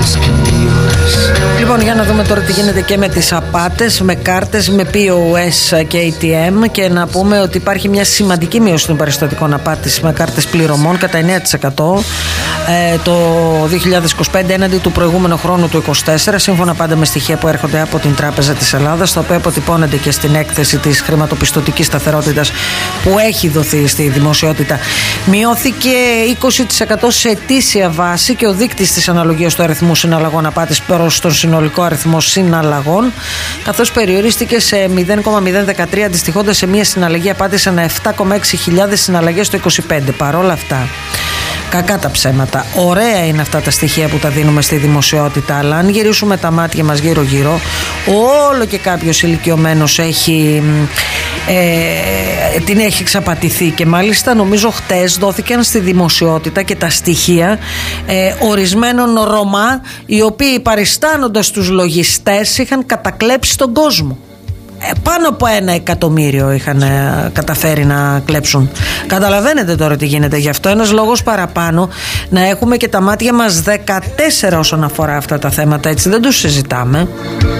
Λοιπόν, για να δούμε τώρα τι γίνεται και με τις απάτες, με κάρτες, με POS και ATM, και να πούμε ότι υπάρχει μια σημαντική μείωση των περιστατικών απάτης με κάρτες πληρωμών κατά 9% το 2025 έναντι του προηγούμενου χρόνου του 2024, σύμφωνα πάντα με στοιχεία που έρχονται από την Τράπεζα της Ελλάδας, τα οποία αποτυπώνονται και στην έκθεση της χρηματοπιστωτικής σταθερότητας που έχει δοθεί στη δημοσιότητα. Μειώθηκε 20% σε ετήσια βάση και ο δείκτης της αναλογίας του αριθμού συναλλαγών απάτης προς τον συνολικό αριθμό συναλλαγών, καθώς περιορίστηκε σε 0,013, αντιστοιχώντας σε μια συναλλαγή απάτης ανά 7,6 συναλλαγές το 2025. Παρόλα αυτά, κακά τα ψέματα. Ωραία είναι αυτά τα στοιχεία που τα δίνουμε στη δημοσιότητα, αλλά αν γυρίσουμε τα μάτια μας γύρω-γύρω, όλο και κάποιος ηλικιωμένος την έχει εξαπατηθεί, και μάλιστα νομίζω χτες δόθηκαν στη δημοσιότητα και τα στοιχεία ορισμένων Ρωμά, οι οποίοι παριστάνοντας τους λογιστές είχαν κατακλέψει τον κόσμο. Πάνω από 1 εκατομμύριο είχαν καταφέρει να κλέψουν. Καταλαβαίνετε τώρα τι γίνεται. Γι' αυτό ένας λόγος παραπάνω να έχουμε και τα μάτια μας 14 όσον αφορά αυτά τα θέματα. Έτσι δεν τους συζητάμε.